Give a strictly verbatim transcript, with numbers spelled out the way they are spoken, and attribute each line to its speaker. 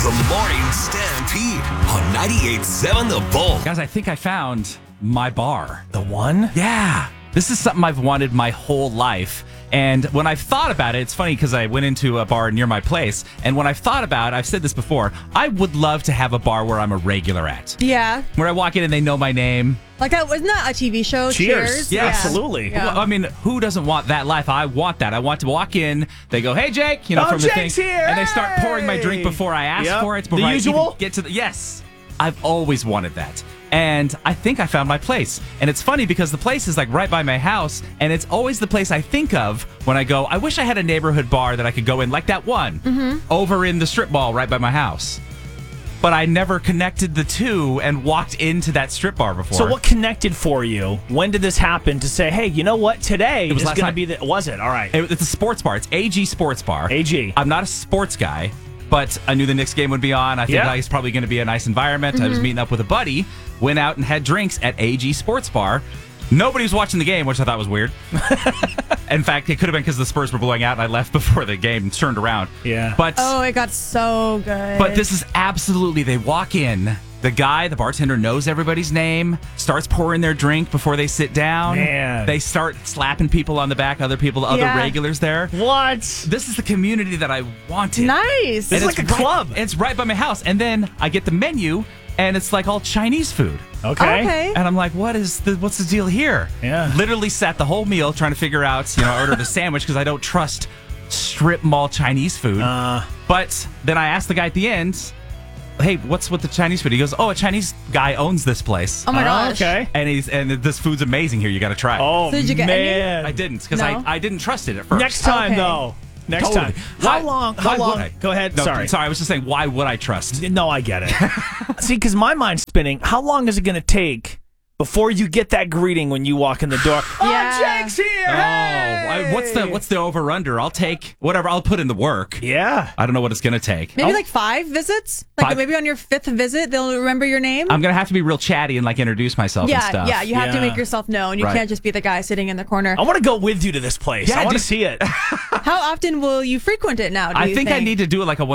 Speaker 1: The Morning Stampede on ninety-eight point seven The Bull.
Speaker 2: Guys, I think I found my bar.
Speaker 3: The one?
Speaker 2: Yeah. This is something I've wanted my whole life. And when I've thought about it, it's funny because I went into a bar near my place. And when I've thought about it, I've said this before, I would love to have a bar where I'm a regular at.
Speaker 4: Yeah.
Speaker 2: Where I walk in and they know my name.
Speaker 4: Like that, wasn't that a T V show?
Speaker 3: Cheers.
Speaker 4: Cheers.
Speaker 3: Yeah, absolutely.
Speaker 4: Yeah.
Speaker 2: Well, I mean, who doesn't want that life? I want that. I want to walk in. They go, "Hey, Jake," you know,
Speaker 3: Oh,
Speaker 2: from the
Speaker 3: Jake's
Speaker 2: thing,
Speaker 3: here.
Speaker 2: and they start pouring my
Speaker 3: Hey.
Speaker 2: drink before I ask
Speaker 3: Yep.
Speaker 2: for it.
Speaker 3: The
Speaker 2: Before I even
Speaker 3: usual?
Speaker 2: get to the yes. I've always wanted that. And I think I found my place. And it's funny because the place is like right by my house, and it's always the place I think of when I go, I wish I had a neighborhood bar that I could go in, like that one
Speaker 4: Mm-hmm.
Speaker 2: over in the strip mall right by my house. But I never connected the two and walked into that strip bar before.
Speaker 3: So what connected for you? When did this happen to say, hey, you know what? Today
Speaker 2: was
Speaker 3: is
Speaker 2: last
Speaker 3: going to
Speaker 2: night.
Speaker 3: be the... Was it? All right.
Speaker 2: It- It's a sports bar. It's A G Sports Bar.
Speaker 3: A G.
Speaker 2: I'm not a sports guy, but I knew the Knicks game would be on. I think
Speaker 3: Yeah.
Speaker 2: it's probably going to be a nice environment. I was meeting up with a buddy, went out and had drinks at A G Sports Bar. Nobody was watching the game, which I thought was weird. In fact, it could have been because the Spurs were blowing out and I left before the game turned around.
Speaker 3: Yeah.
Speaker 2: But
Speaker 4: Oh, it got so good.
Speaker 2: but this is absolutely, they walk in. The guy, the bartender, knows everybody's name, starts pouring their drink before they sit down.
Speaker 3: Man.
Speaker 2: They start slapping people on the back, other people, other
Speaker 4: Yeah.
Speaker 2: regulars there.
Speaker 3: What?
Speaker 2: This is the community that I wanted.
Speaker 4: nice.
Speaker 3: This
Speaker 2: And
Speaker 3: is like
Speaker 2: it's
Speaker 3: a
Speaker 2: right-
Speaker 3: club.
Speaker 2: It's right by my house. And then I get the menu, and it's like all Chinese food.
Speaker 3: Okay.
Speaker 4: Okay.
Speaker 2: And I'm like, what is the what's the deal here?
Speaker 3: Yeah.
Speaker 2: Literally sat the whole meal trying to figure out, you know, I ordered a sandwich because I don't trust strip mall Chinese food.
Speaker 3: Uh,
Speaker 2: But then I asked the guy at the end, hey, what's with the Chinese food? He goes, oh, a Chinese guy owns this place.
Speaker 4: Oh my
Speaker 3: oh,
Speaker 4: gosh.
Speaker 3: okay.
Speaker 2: And he's and this food's amazing here. You got to try it.
Speaker 3: Oh,
Speaker 4: So did you get any?
Speaker 3: man.
Speaker 2: I didn't because
Speaker 4: No?
Speaker 2: I, I didn't trust it at first.
Speaker 3: Next time,
Speaker 4: Okay.
Speaker 3: though. Next
Speaker 2: Totally.
Speaker 3: time.
Speaker 2: Why-
Speaker 3: How long? How
Speaker 2: why would
Speaker 3: long?
Speaker 2: I?
Speaker 3: Go ahead.
Speaker 2: No,
Speaker 3: sorry.
Speaker 2: Sorry, I was just saying, why would I trust?
Speaker 3: No, I get it. See, because my mind's spinning. How long is it going to take before you get that greeting when you walk in the door?
Speaker 4: Yeah.
Speaker 3: Oh, Jake's here!
Speaker 2: Oh,
Speaker 3: Hey!
Speaker 2: I, what's the what's the over under? I'll take whatever. I'll put in the work.
Speaker 3: Yeah.
Speaker 2: I don't know what it's gonna take.
Speaker 4: Maybe
Speaker 2: I'll-
Speaker 4: like five visits? Like
Speaker 2: Five-
Speaker 4: maybe on your fifth visit, they'll remember your name?
Speaker 2: I'm gonna have to be real chatty and like introduce myself and
Speaker 4: yeah,
Speaker 2: stuff.
Speaker 4: yeah. You have to
Speaker 3: Yeah.
Speaker 4: make yourself known. You
Speaker 2: Right.
Speaker 4: can't just be the guy sitting in the corner.
Speaker 3: I want to go with you to this place.
Speaker 2: Yeah,
Speaker 3: I want to
Speaker 2: just-
Speaker 3: see it.
Speaker 4: How often will you frequent it now? Do
Speaker 2: I
Speaker 4: you
Speaker 2: think, I need to do it like a